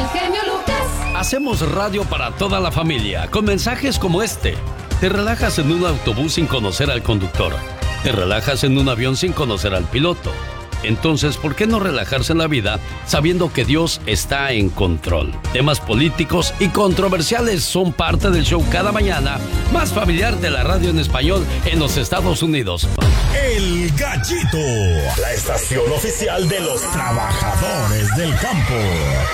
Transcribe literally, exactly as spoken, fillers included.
el genio Lucas. Hacemos radio para toda la familia, con mensajes como este. Te relajas en un autobús sin conocer al conductor. Te relajas en un avión sin conocer al piloto. Entonces, ¿por qué no relajarse en la vida sabiendo que Dios está en control? Temas políticos y controversiales son parte del show cada mañana más familiar de la radio en español en los Estados Unidos. El Gallito, la estación oficial de los trabajadores del campo.